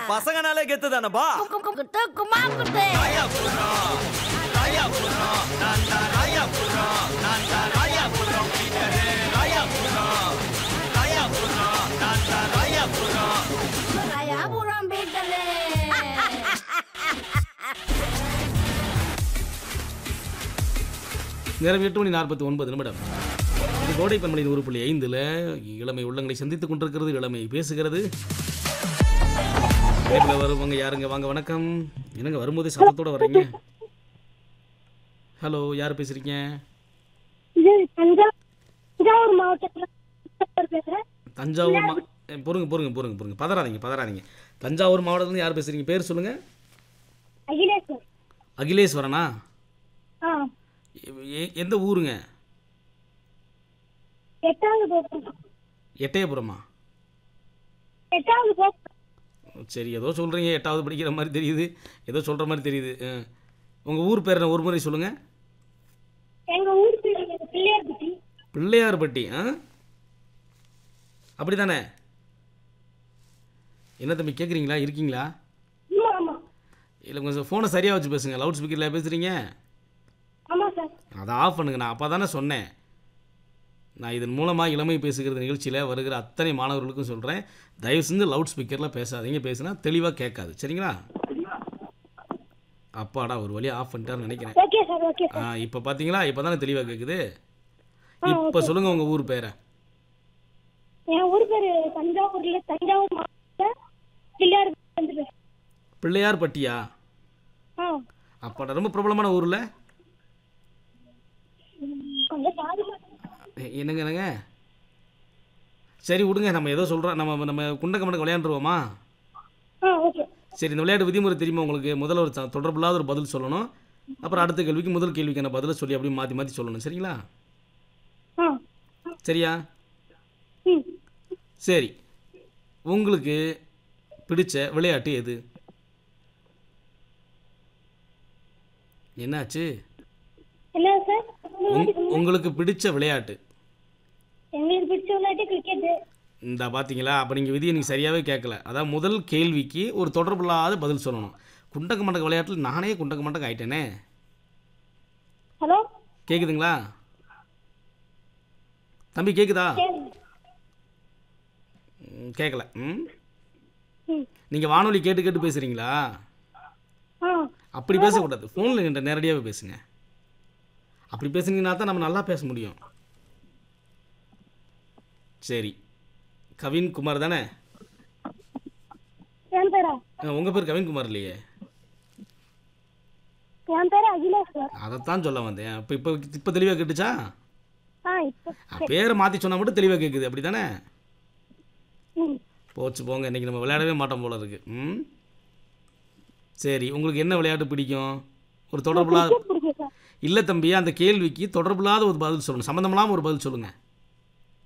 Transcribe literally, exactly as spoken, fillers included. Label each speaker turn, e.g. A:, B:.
A: பசங்கனாலே கெத்து தானப்பா.
B: குத்து குமா குத்து.
A: ராயா புல்றோம் ராயா புல்றோம் நான் தான் ராயா புல்றோம் நான் தான் ராயா புல்றோம் பீட்டரே ராயா புல்றோம் ராயா புல்றோம் நான் தான் ராயா புல்றோம்
B: ராயா புல்றோம் பீட்டரே.
C: நேரம் எட்டு மணி நாற்பத்தி ஒன்பது நிமிடம். இது கோடை பன்மொழி நூறு புள்ளி ஐந்தில் இளமை உள்ளங்களை சந்தித்துக் கொண்டிருக்கிறது. இளமை பேசுகிறது. நேரில் வருவாங்க யாருங்க? வாங்க, வணக்கம். என்னங்க வரும்போதே சத்தத்தோட வர்றீங்க? ஹலோ, யார் பேசுறீங்க?
D: தஞ்சாவூர் மாவட்டத்தில் பேசுகிறேன்.
C: தஞ்சாவூர் மா பொறுங்க பொறுங்க பொறுங்க பொறுங்க பதறாதீங்க பதறாதீங்க. தஞ்சாவூர் மாவட்டத்துலேருந்து யார் பேசுறீங்க? பேர் சொல்லுங்க.
D: அகிலேஸ்வர்.
C: அகிலேஸ்வரனா?
D: ஆ,
C: எ- எந்த ஊருங்க?
D: எட்டாவது போக்கு.
C: எட்டயபுரமா?
D: எட்டாவது போக்கு.
C: சரி, ஏதோ சொல்கிறீங்க. எட்டாவது படிக்கிற மாதிரி தெரியுது, ஏதோ சொல்கிற மாதிரி தெரியுது. உங்கள் ஊர் பேர் என்ன? ஒரு முறை சொல்லுங்கள்.
D: எங்க ஊர் பேர் பிள்ளையார்பட்டி.
C: பிள்ளையார்பட்டி. ஆ, அப்படி தானே? என்ன தம்பி கேட்குறீங்களா? இருக்கீங்களா?
D: ஆமா ஆமா
C: இல்லை, கொஞ்சம் ஃபோனை சரியாக வச்சு பேசுங்க. லவுட் ஸ்பீக்கரில் பேசுகிறீங்க.
D: ஆமா சார்.
C: அதை ஆஃப் பண்ணுங்க. நான் அப்போ தானே சொன்னேன். நான் இதன் மூலமாக இளமை பேசுகிற நிகழ்ச்சியில் வருகிற அத்தனை மாணவர்களுக்கும் சொல்கிறேன், தயவு செஞ்சு லவுட் ஸ்பீக்கரில் பேசாதீங்க. பேசுனா தெளிவாக கேட்காது. சரிங்களா? அப்பாடா, ஒரு வழியாக ஆஃப் பண்ணிட்டாருன்னு நினைக்கிறேன்.
D: ஓகே சார் ஓகே
C: ஆ,
D: சார்.
C: இப்போ பார்த்தீங்களா? இப்போ தானே தெளிவாக கேட்குது.
D: ஆ,
C: இப்போ
D: ஓகே.
C: சொல்லுங்கள் உங்கள் ஊர் பேரை.
D: என் ஊர் பேர் தஞ்சாவூர்ல தஞ்சாவூர் மாவட்டத்தில் பிள்ளையார்பட்டி வந்துட்டு.
C: பிள்ளையார்பட்டியா?
D: ஆ,
C: அப்பாடா, ரொம்ப பிரபலமான ஊரில்.
D: கொஞ்சம் பாதுகாப்பு.
C: என்னங்க என்னங்க சரி விடுங்க. நம்ம ஏதோ சொல்கிறோம். நம்ம நம்ம குண்டக்க மண்டக்க விளையாண்டுருவோமா?
D: ஆ, ஓகே.
C: சரி, இந்த விளையாட்டு விதிமுறை தெரியுமா உங்களுக்கு? முதல்ல ஒரு த- தொடர்பில்லாத ஒரு பதில் சொல்லணும். அப்புறம் அடுத்த கேள்விக்கு முதல் கேள்விக்கான பதிலை சொல்லி அப்படியே மாற்றி மாற்றி சொல்லணும். சரிங்களா?
D: ஆ,
C: சரியா?
D: ம்.
C: சரி, உங்களுக்கு பிடிச்ச விளையாட்டு எது? என்னாச்சு?
D: என்ன சார்?
C: உங்- உங்களுக்கு பிடிச்ச விளையாட்டு
D: எங்களுக்கு பிடிச்ச விளையாட்டு கிரிக்கெட்டு.
C: இந்த பார்த்தீங்களா? அப்போ நீங்கள் விதியை நீங்கள் சரியாகவே கேட்கல. அதான் முதல் கேள்விக்கு ஒரு தொடர்பில்லாத பதில் சொல்லணும். குண்டக்க மண்டக்க விளையாட்டில் நானே குண்டக்க மண்டக்க ஆயிட்டேனே.
D: ஹலோ,
C: கேட்குதுங்களா தம்பி? கேட்குதா?
D: சரி.
C: ம், கேட்கல. ம்
D: ம்.
C: நீங்கள் வானொலி கேட்டு கேட்டு பேசுகிறீங்களா?
D: ஆ,
C: அப்படி பேசக்கூடாது. ஃபோனில் என்கிட்ட நேரடியாகவே பேசுங்க. அப்படி பேசுனீங்கன்னா தான் நம்ம நல்லா பேச முடியும். சரி, கவின் குமார் தானே?
D: என் பேரா?
C: உங்கள் பேர் கவின் குமார் இல்லையே?
D: என் பேரு அகிலேஸ்வர்.
C: அதைத்தான் சொல்ல வந்தேன். இப்போ இப்போ இப்போ தெளிவாக கேட்டுச்சா?
D: ஆ, இப்போ சரி.
C: பேரை மாற்றி சொன்னால் மட்டும் தெளிவாக கேட்குது. அப்படி தானே?
D: ம்.
C: போச்சு போங்க, இன்றைக்கி நம்ம விளையாடவே மாட்டோம் போல இருக்கு. ம் சரி, உங்களுக்கு என்ன விளையாட்டு பிடிக்கும்? ஒரு தொடர்புலாத
D: கிரிக்கெட் பிடிக்கும் சார்.
C: இல்லை தம்பி, அந்த கேள்விக்கு தொடர்புலாத ஒரு பதில் சொல்லணும். சம்மந்தமில்லாமல் ஒரு பதில் சொல்லுங்கள்.